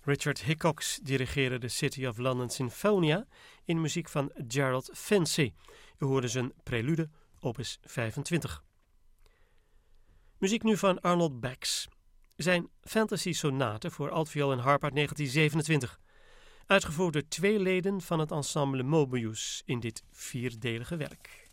Richard Hickox dirigeerde de City of London Sinfonia in muziek van Gerald Finzi. U hoorde zijn prelude, opus 25. Muziek nu van Arnold Bax. Zijn Fantasy Sonate voor altviool en harp uit 1927. Uitgevoerd door 2 leden van het ensemble Mobius in dit 4-delige werk.